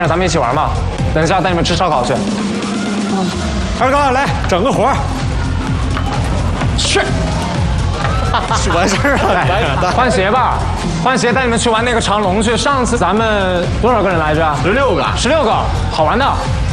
咱们一起玩嘛。等一下带你们吃烧烤去。二哥，来整个活儿。去。 完事儿了， 换鞋吧，换鞋带你们去玩那个长龙去。上次咱们多少个人来着？16个，好玩的。